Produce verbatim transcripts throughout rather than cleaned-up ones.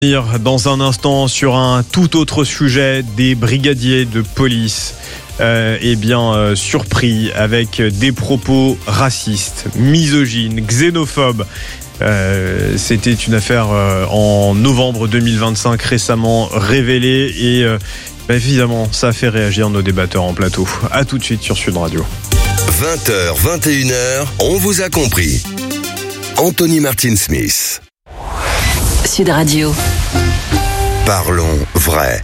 Dans un instant, sur un tout autre sujet, des brigadiers de police euh, eh bien, euh, surpris avec des propos racistes, misogynes, xénophobes. Euh, c'était une affaire euh, en novembre deux mille vingt-cinq récemment révélée et euh, bah, évidemment ça a fait réagir nos débatteurs en plateau. A tout de suite sur Sud Radio. vingt heures, vingt et une heures, on vous a compris. Anthony Martin-Smith. Sud Radio. Parlons vrai.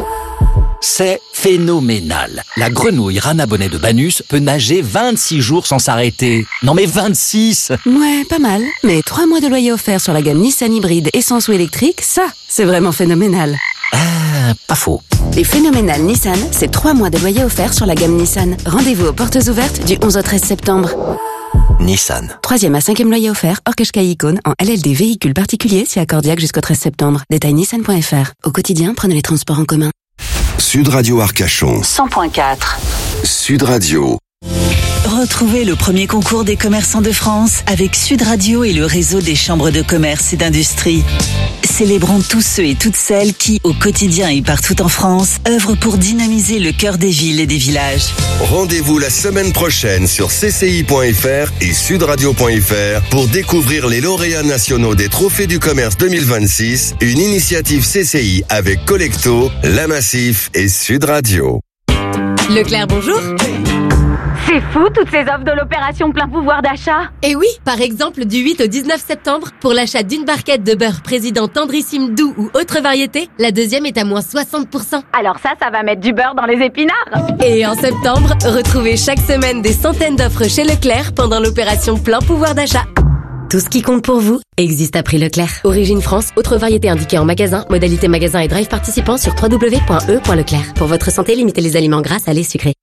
C'est phénoménal. La grenouille Rana Bonnet de Banus peut nager vingt-six jours sans s'arrêter. Non mais vingt-six! Ouais, pas mal. Mais trois mois de loyer offert sur la gamme Nissan hybride essence ou électrique, ça, c'est vraiment phénoménal. Ah, pas faux. Les phénoménales Nissan, c'est trois mois de loyer offert sur la gamme Nissan. Rendez-vous aux portes ouvertes du onze au treize septembre. Nissan. Troisième à cinquième loyer offert, hors Qashqai Icône, en L L D véhicule particulier, si accordiaque jusqu'au treize septembre. Détail nissan point f r. Au quotidien, prenez les transports en commun. Sud Radio Arcachon. cent point quatre. Sud Radio. Retrouvez le premier concours des commerçants de France avec Sud Radio et le réseau des chambres de commerce et d'industrie. Célébrons tous ceux et toutes celles qui, au quotidien et partout en France, œuvrent pour dynamiser le cœur des villes et des villages. Rendez-vous la semaine prochaine sur c c i point f r et sud radio point f r pour découvrir les lauréats nationaux des Trophées du Commerce deux mille vingt-six, une initiative C C I avec Collecto, La Massif et Sud Radio. Leclerc, bonjour. C'est fou, toutes ces offres de l'opération plein pouvoir d'achat. Et oui, par exemple, du huit au dix-neuf septembre, pour l'achat d'une barquette de beurre président tendrissime doux ou autre variété, la deuxième est à moins soixante pour cent. Alors ça, ça va mettre du beurre dans les épinards. Et en septembre, retrouvez chaque semaine des centaines d'offres chez Leclerc pendant l'opération plein pouvoir d'achat. Tout ce qui compte pour vous existe à prix Leclerc. Origine France, autre variété indiquée en magasin, modalité magasin et drive participant sur w w w point e point leclerc. Pour votre santé, limitez les aliments gras, salés, sucrés.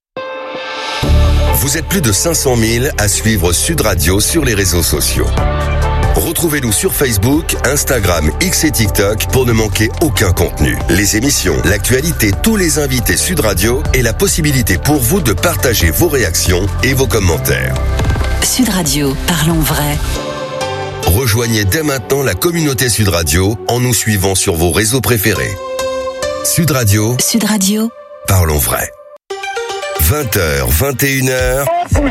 Vous êtes plus de cinq cent mille à suivre Sud Radio sur les réseaux sociaux. Retrouvez-nous sur Facebook, Instagram, X et TikTok pour ne manquer aucun contenu. Les émissions, l'actualité, tous les invités Sud Radio et la possibilité pour vous de partager vos réactions et vos commentaires. Sud Radio, parlons vrai. Rejoignez dès maintenant la communauté Sud Radio en nous suivant sur vos réseaux préférés. Sud Radio. Sud Radio. Parlons vrai. vingt heures, vingt et une heures.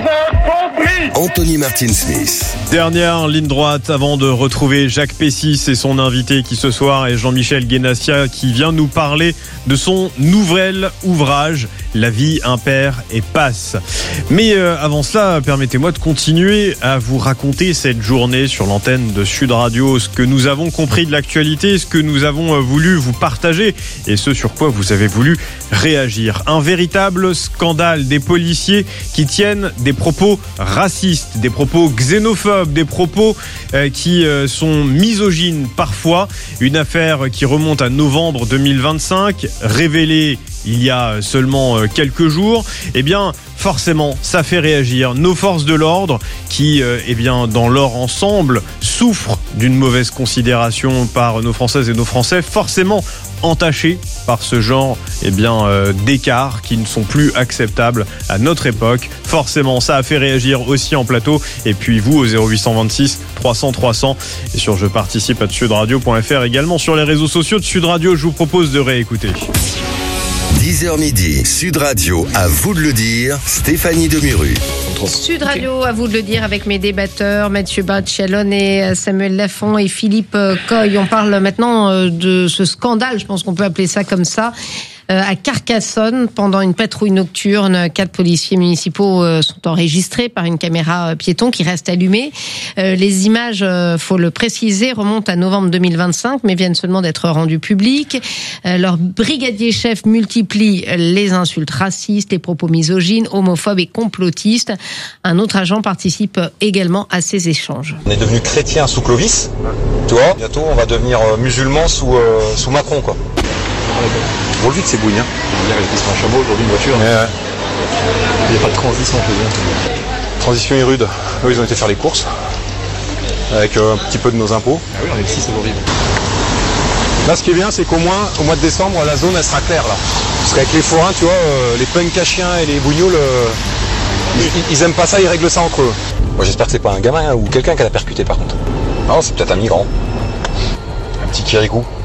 Anthony Martin-Smith. Dernière ligne droite avant de retrouver Jacques Pessis et son invité qui ce soir est Jean-Michel Guénassia qui vient nous parler de son nouvel ouvrage La vie impaire et passe. Mais euh, avant cela, permettez-moi de continuer à vous raconter cette journée sur l'antenne de Sud Radio, ce que nous avons compris de l'actualité, ce que nous avons euh, voulu vous partager et ce sur quoi vous avez voulu réagir. Un véritable scandale, des policiers qui tiennent des propos racistes, des propos xénophobes, des propos euh, qui euh, sont misogynes parfois. Une affaire qui remonte à novembre deux mille vingt-cinq, révélée il y a seulement euh, quelques jours. Eh bien, forcément, ça fait réagir nos forces de l'ordre qui, euh, eh bien, dans leur ensemble, souffrent d'une mauvaise considération par nos Françaises et nos Français, forcément entachés par ce genre eh bien, euh, d'écarts qui ne sont plus acceptables à notre époque. Forcément, ça a fait réagir aussi en plateau. Et puis vous, au zéro huit cent vingt-six trois cents trois cents et sur je participe à sud radio point f r, également sur les réseaux sociaux de Sud Radio. Je vous propose de réécouter. dix heures midi, Sud Radio, à vous de le dire, Stéphanie Demuru. Sud Radio, à vous de le dire, avec mes débatteurs, Mathieu Bartchalone et Samuel Lafont et Philippe Coy. On parle maintenant de ce scandale, je pense qu'on peut appeler ça comme ça, à Carcassonne, pendant une patrouille nocturne. Quatre policiers municipaux sont enregistrés par une caméra piéton qui reste allumée. Les images, faut le préciser, remontent à novembre deux mille vingt-cinq, mais viennent seulement d'être rendues publiques. Leur brigadier chef multiplie les insultes racistes, les propos misogynes, homophobes et complotistes. Un autre agent participe également à ces échanges. On est devenu chrétien sous Clovis, tu vois. Bientôt, on va devenir musulman sous, euh, sous Macron, quoi. Bon, vite, c'est bouillant. Hier, il était sur un chameau, aujourd'hui, une voiture. Mais ouais. Il n'y a pas de transition, je veux dire. Transition est rude. Eux, ils ont été faire les courses. Avec euh, un petit peu de nos impôts. Ah oui, on est le six aujourd'hui. Là, ce qui est bien, c'est qu'au moins, au mois de décembre, la zone, elle sera claire, là. Parce qu'avec les forains, tu vois, euh, les punks à chiens et les bougnoules, euh, ils, ils aiment pas ça, ils règlent ça entre eux. Moi, j'espère que c'est pas un gamin hein, ou quelqu'un qui l'a percuté, par contre. Non, c'est peut-être un migrant. Un petit kirikou.